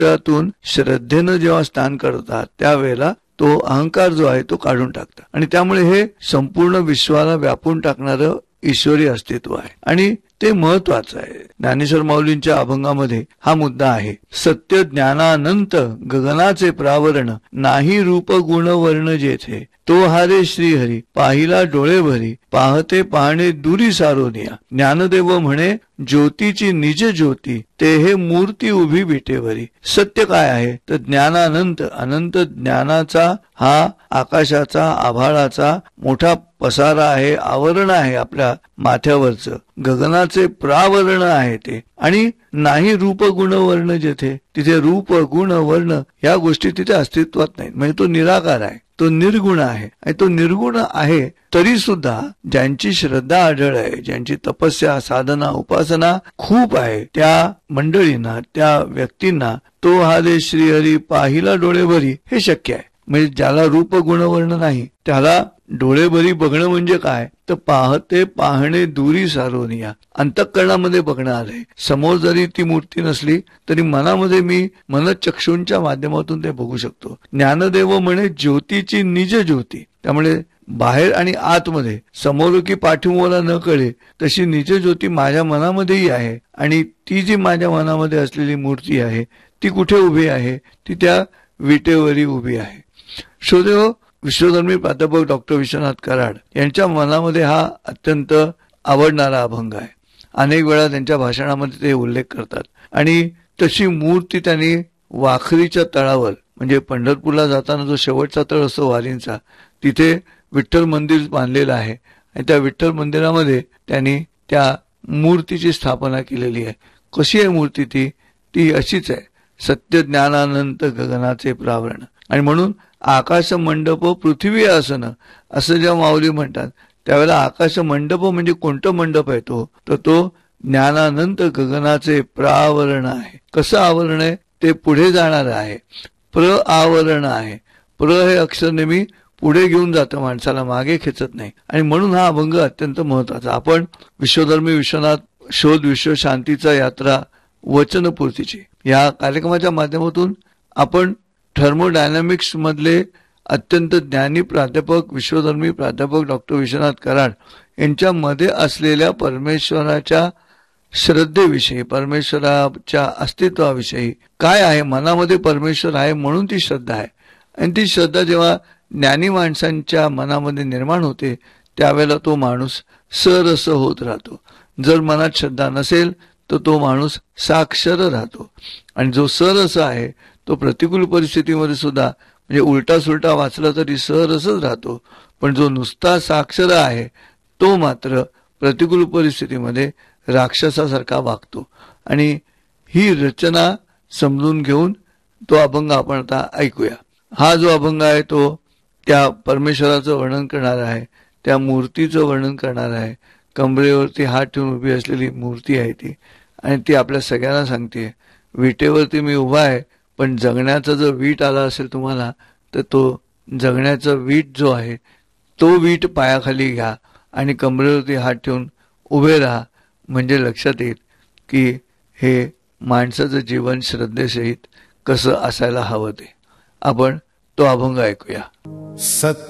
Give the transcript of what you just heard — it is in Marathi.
त्यातून श्रद्धेनं जेव्हा स्नान करतात त्यावेळेला तो अहंकार जो आहे तो काढून टाकतात आणि त्यामुळे हे संपूर्ण विश्वाला व्यापून टाकणारं ईश्वरी अस्तित्व आहे आणि ते महत्वाचं आहे. ज्ञानेश्वर माऊलींच्या अभंगामध्ये हा मुद्दा आहे. सत्य ज्ञानानंत गगनाचे प्रावरण, नाही रूप गुण वर्ण जेथे, तो हारे श्रीहरी पाहिला डोळे भरी, पाहते पाहणे दुरी सारोनिया. ज्ञानदेव म्हणे ज्योतीची निज ज्योती, ते हे मूर्ती उभी विटेवरी. सत्य काय आहे तर ज्ञानानंत, अनंत ज्ञानाचा हा आकाशाचा आभाळाचा मोठा पसारा आहे, आवरण आहे आपल्या माथ्यावरचं, गगनाचे प्रावरण आहे ते. आणि नाही रूप गुण वर्ण जेथे, तिथे रूप गुण वर्ण या गोष्टी तिथे अस्तित्वात नाहीत. म्हणजे तो निराकार आहे, तो निर्गुण आहे. आणि तो निर्गुण आहे तरी सुद्धा ज्यांची श्रद्धा आढळ आहे, ज्यांची तपस्या साधना उपासना खूप आहे, त्या मंडळींना त्या व्यक्तींना तो हा दे श्रीहरी पाहिला डोळेभरी हे शक्य आहे. म्हणजे ज्याला रूप गुणवर्ण नाही त्याला डोळेभरी बघणं म्हणजे काय तर पाहते पाहणे दुरी सारोनिया. अंतःकरणामध्ये बघणं आलंय. समोर जरी ती मूर्ती नसली तरी मनामध्ये मी मनचक्षूंच्या माध्यमातून ते बघू शकतो. ज्ञानदेव म्हणे ज्योतीची निज ज्योती. त्यामुळे बाहेर आणि आतमध्ये समोर की पाठीमोला न कळे तशी निज ज्योती माझ्या मनामध्येही आहे आणि ती जी माझ्या मनामध्ये असलेली मूर्ती आहे ती कुठे उभी आहे, ती त्या विटेवरी उभी आहे. श्रोतेहो, विश्वधर्मी प्राध्यापक डॉक्टर विश्वनाथ कराड यांच्या मनामध्ये हा अत्यंत आवडणारा अभंग आहे. अनेक वेळा त्यांच्या भाषणामध्ये ते उल्लेख करतात आणि तशी मूर्ती त्यांनी वाखरीच्या तळावर म्हणजे पंढरपूरला जाताना जो शेवटचा तळ असतो वारींचा, तिथे विठ्ठल मंदिर बांधलेलं आहे आणि त्या विठ्ठल मंदिरामध्ये त्यांनी त्या मूर्तीची स्थापना केलेली आहे. कशी आहे मूर्ती ती अशीच आहे. सत्य ज्ञानानंत गगनाचे प्रावरण. आणि म्हणून आकाश मंडप पृथ्वी आसन असं जेव्हा माऊली म्हणतात त्यावेळेला आकाश मंडप म्हणजे कोणतं मंडप आहे तर तो ज्ञानानंत गगनाचे प्रावरण आहे. कसं आवरण आहे ते पुढे जाणार आहे. प्र आवरण आहे. प्र हे अक्षर नेहमी पुढे घेऊन जातं, माणसाला मागे खेचत नाही. आणि म्हणून हा अभंग अत्यंत महत्वाचा. आपण विश्वधर्मी विश्वनाथ शोध विश्व शांतीचा यात्रा वचनपूर्तीची या कार्यक्रमाच्या माध्यमातून आपण थर्मोडायनामिक्स मधले अत्यंत ज्ञानी प्राध्यापक विश्वधर्मी प्राध्यापक डॉक्टर विश्वनाथ कराड यांच्यामध्ये असलेल्या परमेश्वराच्या श्रद्धेविषयी, परमेश्वराच्या अस्तित्वाविषयी काय आहे, मनामध्ये परमेश्वर आहे म्हणून ती श्रद्धा आहे. आणि ती श्रद्धा जेव्हा ज्ञानी माणसांच्या मनामध्ये निर्माण होते त्यावेळेला तो माणूस सरस होत राहतो. जर मनात श्रद्धा नसेल तर तो माणूस साक्षर राहतो. आणि जो सरस आहे तो प्रतिकूल परिस्थितीमध्ये सुद्धा म्हणजे उलटा सुलटा वाचला तरी सरसच राहतो. पण जो नुसता साक्षर आहे तो मात्र प्रतिकूल परिस्थितीमध्ये राक्षसासारखा वागतो. आणि ही रचना समजून घेऊन तो अभंग आपण आता ऐकूया. हा जो अभंग आहे तो त्या परमेश्वराचं वर्णन करणार आहे, त्या मूर्तीचं वर्णन करणार आहे. कमरेवरती हात ठेवून उभी असलेली मूर्ती आहे ती आणि ती आपल्या सगळ्यांना सांगते विटेवरती मी उभा आहे, पण जगण्याचा जर वीट आला असेल तुम्हाला तर तो जगण्याचा वीट जो आहे तो वीट पायाखाली घ्या आणि कमरेवरती हात ठेवून उभे राहा. म्हणजे लक्षात येईल की हे माणसाचं जीवन श्रद्धेसहित कसं असायला हवं ते. आपण तो अभंग ऐकूया.